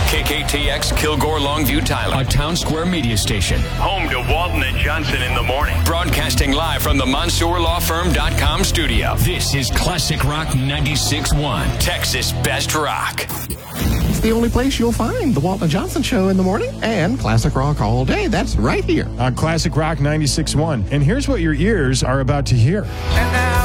KKTX Kilgore Longview Tyler, a Town Square media station. Home to Walton and Johnson in the morning. Broadcasting live from the MonsourLawFirm.com studio. This is Classic Rock 96.1, Texas Best Rock. It's the only place you'll find the Walton and Johnson Show in the morning and Classic Rock all day. That's right here on Classic Rock 96.1. And here's what your ears are about to hear. And now